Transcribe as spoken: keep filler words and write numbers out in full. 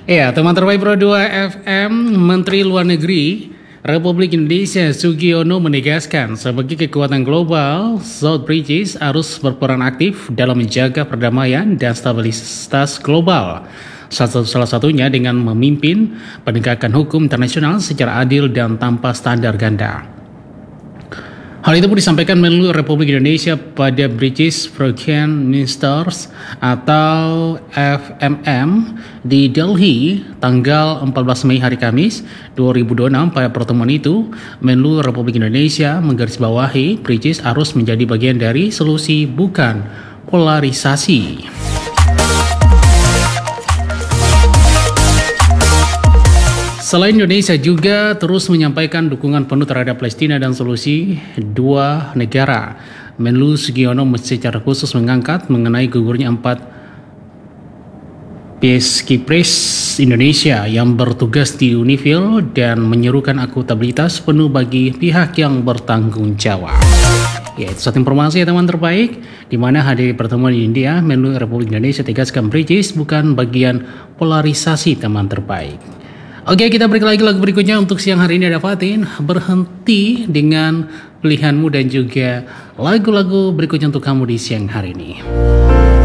Ya, teman terbaik Pro dua F M, Menteri Luar Negeri Republik Indonesia Sugiono menegaskan sebagai kekuatan global, South Bridges harus berperan aktif dalam menjaga perdamaian dan stabilitas global. Salah satunya dengan memimpin penegakan hukum internasional secara adil dan tanpa standar ganda. Hal itu pun disampaikan Menlu Republik Indonesia pada British Foreign Ministers atau F M M di Delhi tanggal empat belas Mei hari Kamis dua ribu dua puluh enam. Pada pertemuan itu, Menlu Republik Indonesia menggarisbawahi British harus menjadi bagian dari solusi bukan polarisasi. Selain Indonesia juga terus menyampaikan dukungan penuh terhadap Palestina dan solusi dua negara. Menlu Sugiono secara khusus mengangkat mengenai gugurnya empat peacekeepers Indonesia yang bertugas di UNIFIL dan menyerukan akuntabilitas penuh bagi pihak yang bertanggung jawab. Ya, itu satu informasi ya teman terbaik, di mana hadir pertemuan di India, Menlu Republik Indonesia tegaskan British bukan bagian polarisasi teman terbaik. Oke, kita break lagi lagu berikutnya untuk siang hari ini. Ada Fatin, berhenti dengan pilihanmu dan juga lagu-lagu berikutnya untuk kamu di siang hari ini.